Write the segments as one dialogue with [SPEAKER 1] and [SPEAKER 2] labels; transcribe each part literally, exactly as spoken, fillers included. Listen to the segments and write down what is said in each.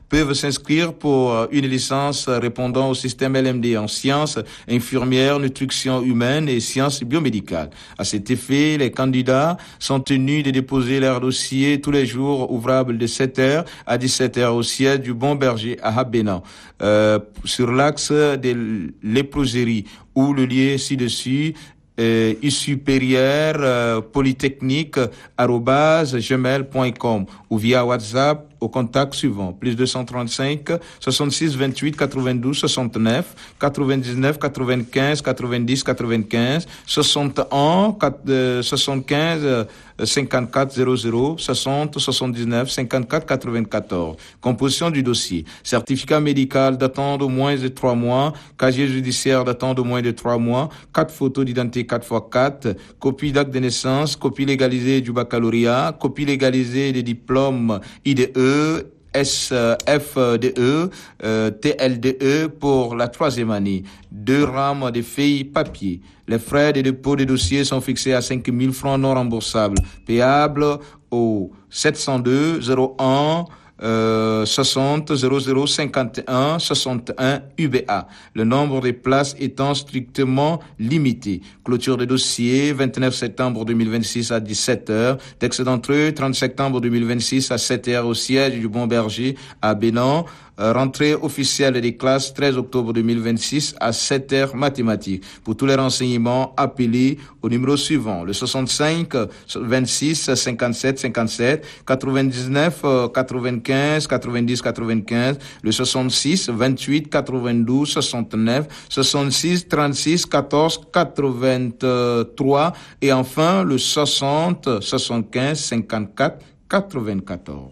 [SPEAKER 1] peuvent s'inscrire pour une licence répondant au système L M D en sciences infirmières, nutrition humaine et sciences biomédicales. À cet effet, les candidats sont tenus de déposer leur dossier tous les jours ouvrables de sept heures à dix-sept heures au siège du Bon Berger à Abénan, euh, sur l'axe de léproserie ou le lieu ci-dessus. Euh, supérieur euh, polytechnique arobase gmail point com ou via WhatsApp au contact suivant plus deux cent trente-cinq soixante-six vingt-huit quatre-vingt-douze soixante-neuf quatre-vingt-dix-neuf quatre-vingt-quinze quatre-vingt-dix quatre-vingt-quinze soixante et un soixante-quinze cinquante-quatre zéro zéro soixante soixante-dix-neuf cinquante-quatre quatre-vingt-quatorze. Composition du dossier: certificat médical datant d'au moins de trois mois, casier judiciaire datant d'au moins de trois mois, quatre photos d'identité quatre par quatre, copie d'acte de naissance, copie légalisée du baccalauréat, copie légalisée des diplômes I D E, S F D E, euh, T L D E pour la troisième année, deux rames de feuilles papier. Les frais de dépôt des dossiers sont fixés à cinq mille francs non remboursables, payables au sept cent deux zéro un Euh, soixante zéro zéro cinquante et un soixante et un U B A. Le nombre de places étant strictement limité. Clôture des dossiers vingt-neuf septembre deux mille vingt-six à dix-sept heures. Texte d'entrée trente septembre deux mille vingt-six à sept heures au siège du Bon Berger à Bénan. Euh, rentrée officielle des classes treize octobre deux mille vingt-six à sept heures mathématiques. Pour tous les renseignements, appelez au numéro suivant, le soixante-cinq vingt-six cinquante-sept cinquante-sept quatre-vingt-dix-neuf quatre-vingt-quinze quatre-vingt-dix quatre-vingt-quinze, le soixante-six vingt-huit quatre-vingt-douze soixante-neuf soixante-six trente-six quatorze quatre-vingt-trois et enfin le soixante soixante-quinze cinquante-quatre quatre-vingt-quatorze.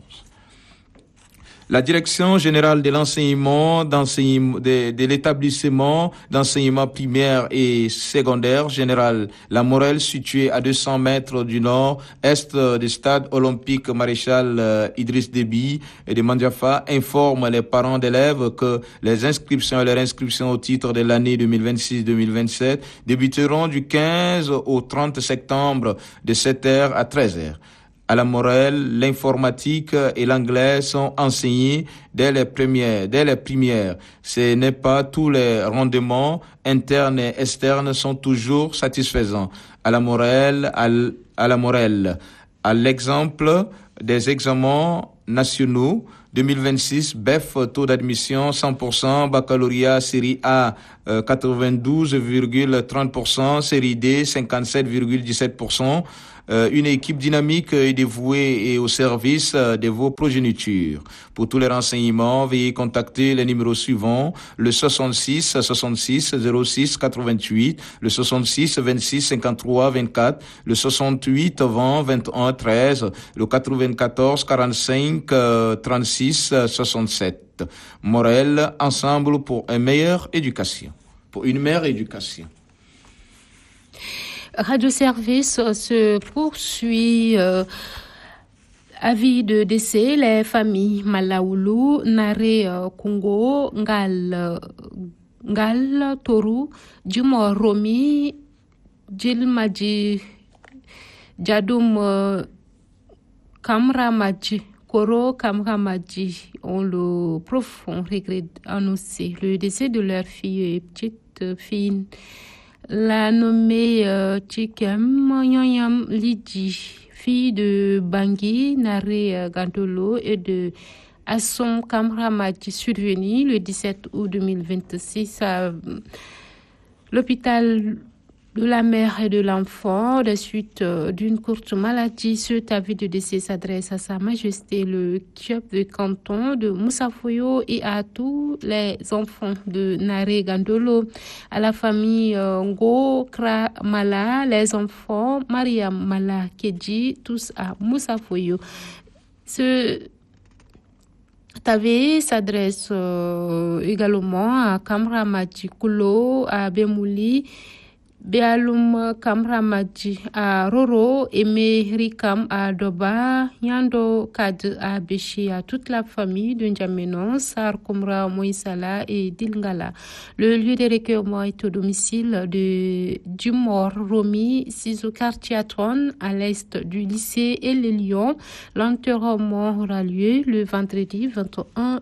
[SPEAKER 1] La direction générale de l'enseignement d'enseignement de, de l'établissement d'enseignement primaire et secondaire général La Morelle, situé à deux cents mètres du nord-est du stade olympique Maréchal euh, Idriss Déby et de Mandjafa, informe les parents d'élèves que les inscriptions et les inscriptions au titre de l'année deux mille vingt-six deux mille vingt-sept débuteront du quinze au trente septembre de sept heures à treize heures. À La Morelle, l'informatique et l'anglais sont enseignés dès les premières, dès les premières. Ce n'est pas tous les rendements internes et externes sont toujours satisfaisants. À La Morelle, à, à La Morelle, à l'exemple des examens nationaux deux mille vingt-six, B E F, taux d'admission cent pour cent, baccalauréat série A euh, quatre-vingt-douze virgule trente pour cent, série D cinquante-sept virgule dix-sept pour cent. Euh, une équipe dynamique et dévouée et au service euh, de vos progénitures. Pour tous les renseignements, veuillez contacter les numéros suivants, le soixante-six soixante-six zéro six quatre-vingt-huit, le soixante-six vingt-six cinquante-trois vingt-quatre, le soixante-huit vingt vingt et un treize, le quatre-vingt-quatorze quarante-cinq trente-six soixante-sept. Morel, ensemble pour une meilleure éducation, pour une meilleure éducation.
[SPEAKER 2] Radio Service se poursuit. Euh, avis de décès, les familles Malaoulou, Nare euh, Congo, Ngal, euh, Ngal Toru, Jumor Romi, Djilmadji, Djadoum euh, Kamramadji, Koro Kamramadji ont le profond regret annoncé le décès de leur fille et petite fille. La nommée euh, Chikem Nyonyam Lidi, fille de Bangui, Nare Gandolo et de Assom Kamramadji, survenue le dix-sept août deux mille vingt-six à l'hôpital de la mère et de l'enfant, de suite euh, d'une courte maladie. Cet avis de décès s'adresse à Sa Majesté le chef de canton de Moussafoyo et à tous les enfants de Nare Gandolo, à la famille euh, Ngo Kra Mala, les enfants Mariam Mala Kedji, tous à Moussafoyo. Ce Tavé s'adresse euh, également à Kamramadji Koulo, à Bemouli, Bealoum Kamramadji à Roro, Aimé Rikam à Doba, Yando Kad à Béchi, à toute la famille de N'Djamena, Sar Koumra Moïsala et Dilngala. Le lieu de recueillement est au domicile de Djumor Romi, six au quartier Atron, à l'est du lycée et les Lions. L'enterrement aura lieu le vendredi vingt et un